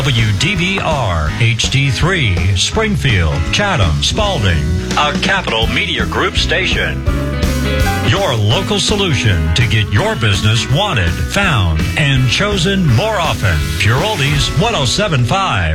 WDBR HD3, Springfield, Chatham, Spalding, a Capital Media Group station. Your local solution to get your business wanted, found, and chosen more often. Pure Oldies 107.5.